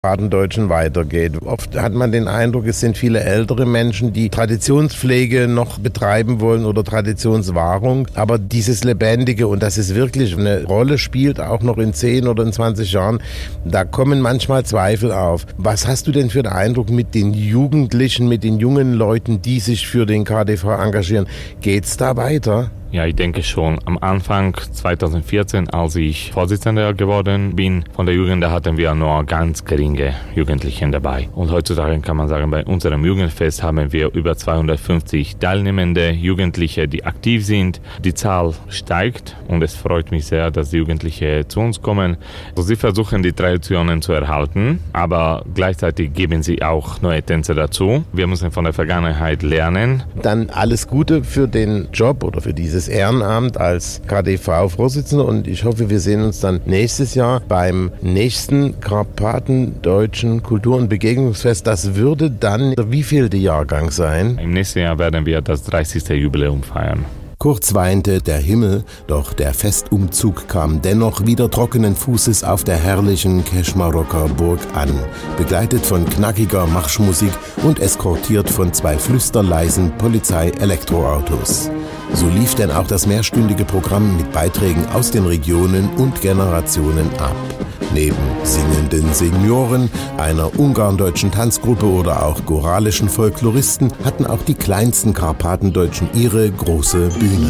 Karpatendeutschen weitergeht. Oft hat man den Eindruck, es sind viele ältere Menschen, die Traditionspflege noch betreiben wollen oder Traditionswahrung. Aber dieses Lebendige und dass es wirklich eine Rolle spielt, auch noch in 10 oder in 20 Jahren, da kommen manchmal Zweifel auf. Was hast du denn für den Eindruck mit den Jugendlichen, mit den jungen Leuten, die sich für den KDV engagieren? Geht's da weiter? Ja, ich denke schon. Am Anfang 2014, als ich Vorsitzender geworden bin von der Jugend, da hatten wir nur ganz geringe Jugendliche dabei. Und heutzutage kann man sagen, bei unserem Jugendfest haben wir über 250 teilnehmende Jugendliche, die aktiv sind. Die Zahl steigt und es freut mich sehr, dass die Jugendlichen zu uns kommen. Also sie versuchen, die Traditionen zu erhalten, aber gleichzeitig geben sie auch neue Tänze dazu. Wir müssen von der Vergangenheit lernen. Dann alles Gute für den Job oder für dieses Ehrenamt als KDV-Vorsitzender und ich hoffe, wir sehen uns dann nächstes Jahr beim nächsten Karpatendeutschen Kultur- und Begegnungsfest. Das würde dann der wievielte Jahrgang sein? Im nächsten Jahr werden wir das 30. Jubiläum feiern. Kurz weinte der Himmel, doch der Festumzug kam dennoch wieder trockenen Fußes auf der herrlichen Keschmarocker Burg an, begleitet von knackiger Marschmusik und eskortiert von 2 flüsterleisen Polizei-Elektroautos. So lief denn auch das mehrstündige Programm mit Beiträgen aus den Regionen und Generationen ab. Neben singenden Senioren, einer ungarndeutschen Tanzgruppe oder auch goralischen Folkloristen hatten auch die kleinsten Karpatendeutschen ihre große Bühne.